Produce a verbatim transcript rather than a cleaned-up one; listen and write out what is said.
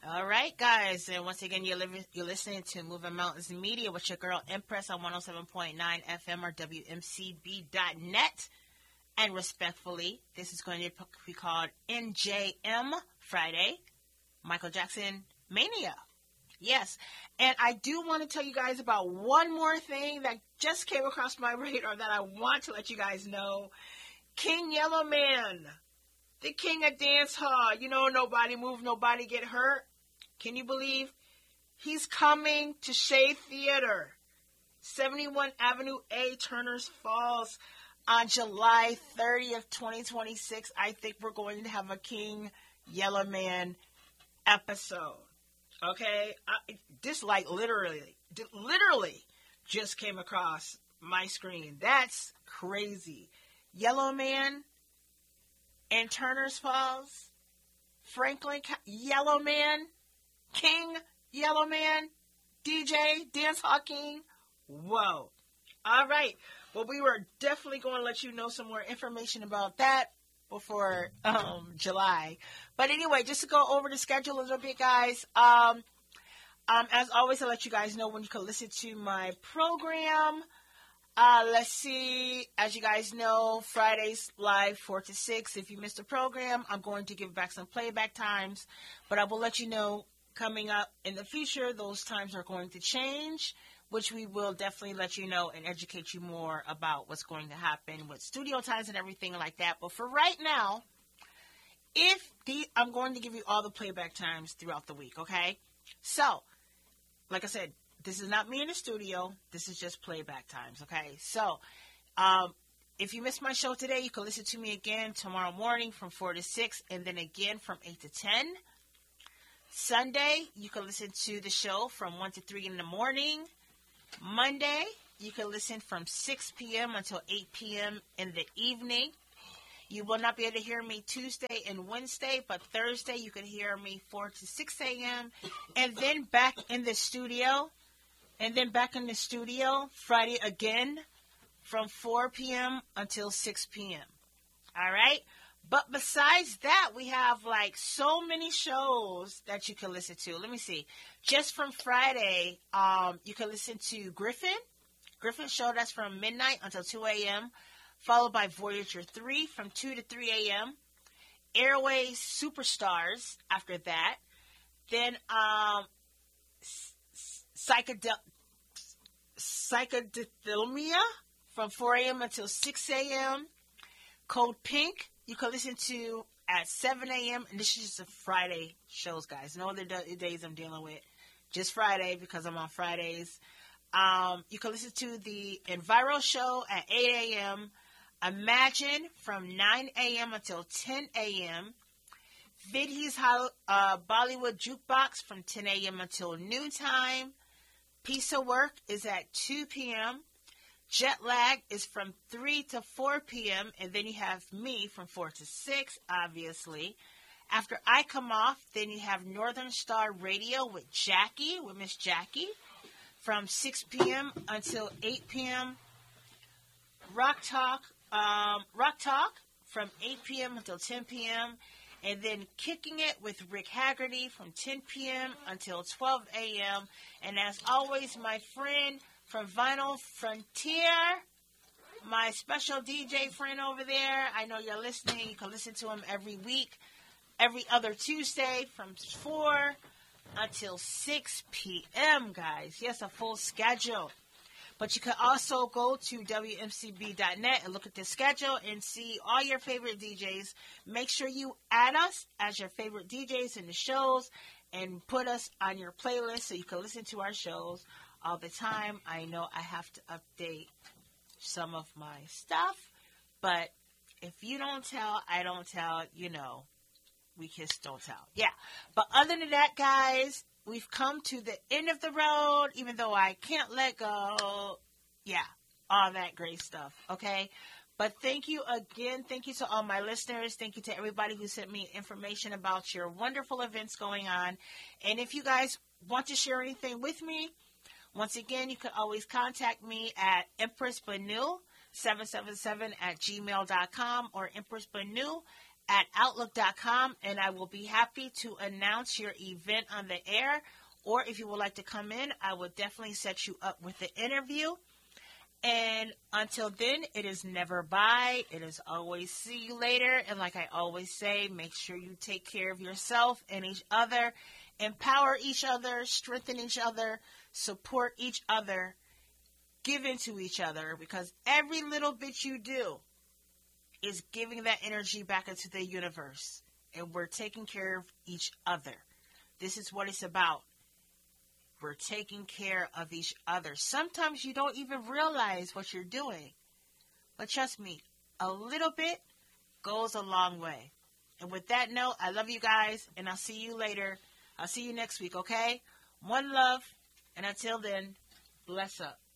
All right, guys. And once again, you're, living, you're listening to Moving Mountains Media with your girl Empress on one oh seven point nine F M or W M C B dot net. And respectfully, this is going to be called N J M Friday, Michael Jackson Mania. Yes. And I do want to tell you guys about one more thing that just came across my radar that I want to let you guys know. King Yellowman, the king of dance hall. You know, nobody move, nobody get hurt. Can you believe? He's coming to Shea Theater, seventy-one Avenue A, Turner's Falls, on July thirtieth, twenty twenty-six. I think we're going to have a King Yellowman episode. Okay? I, this, like, literally, literally just came across my screen. That's crazy. Yellowman in Turner's Falls, Franklin Yellowman, King Yellowman, D J, Dance Hall King. Whoa. All right. Well, we were definitely going to let you know some more information about that before um, July. But anyway, just to go over the schedule a little bit, guys. Um, um, as always, I'll let you guys know when you can listen to my program. Uh, let's see. As you guys know, Fridays live four to six. If you missed the program, I'm going to give back some playback times. But I will let you know coming up in the future, those times are going to change, which we will definitely let you know and educate you more about what's going to happen with studio times and everything like that. But for right now, if the I'm going to give you all the playback times throughout the week, okay? So, like I said, this is not me in the studio. This is just playback times, okay? So, um, if you missed my show today, you can listen to me again tomorrow morning from four to six, and then again from eight to ten. Sunday, you can listen to the show from one to three in the morning. Monday, you can listen from six p.m. until eight p.m. in the evening. You will not be able to hear me Tuesday and Wednesday, but Thursday you can hear me four to six a.m. And then back in the studio. And then back in the studio Friday again from four p.m. until six p.m. All right? But besides that, we have like so many shows that you can listen to. Let me see. Just from Friday, um, you can listen to Griffin. Griffin show, that's from midnight until two a.m., followed by Voyager three from two to three a.m., Airways Superstars after that. Then um, Psychedel- Psychedelia from four a.m. until six a.m., Code Pink, you can listen to at seven a.m. And this is just a Friday shows, guys. No other days I'm dealing with. Just Friday because I'm on Fridays. Um, you can listen to the Enviro show at eight a.m. Imagine from nine a.m. until ten a.m. Vidhi's uh, Bollywood Jukebox from ten a.m. until noontime. Piece of Work is at two p.m. Jet Lag is from three to four p.m. And then you have me from four to six, obviously. After I come off, then you have Northern Star Radio with Jackie, with Miss Jackie, from six p.m. until eight p.m. Rock Talk, um, Rock Talk from eight p.m. until ten p.m. And then Kicking It with Rick Haggerty from ten p.m. until twelve a.m. And as always, my friend from Vinyl Frontier, my special D J friend over there. I know you're listening. You can listen to him every week, every other Tuesday from four until six p.m., guys. Yes, a full schedule. But you can also go to W M C B dot net and look at the schedule and see all your favorite D Js. Make sure you add us as your favorite D Js in the shows and put us on your playlist so you can listen to our shows all the time. I know I have to update some of my stuff, but if you don't tell, I don't tell, you know, we kiss, don't tell. Yeah. But other than that, guys, we've come to the end of the road, even though I can't let go. Yeah. All that great stuff. Okay. But thank you again. Thank you to all my listeners. Thank you to everybody who sent me information about your wonderful events going on. And if you guys want to share anything with me, once again, you can always contact me at Empress Banu seven seven seven at gmail dot com or Empress Banu at outlook dot com, and I will be happy to announce your event on the air. Or if you would like to come in, I will definitely set you up with the interview. And until then, it is never bye. It is always see you later. And like I always say, make sure you take care of yourself and each other. Empower each other, strengthen each other, support each other, give into each other. Because every little bit you do is giving that energy back into the universe. And we're taking care of each other. This is what it's about. We're taking care of each other. Sometimes you don't even realize what you're doing. But trust me, a little bit goes a long way. And with that note, I love you guys, and I'll see you later. I'll see you next week, okay? One love, and until then, bless up.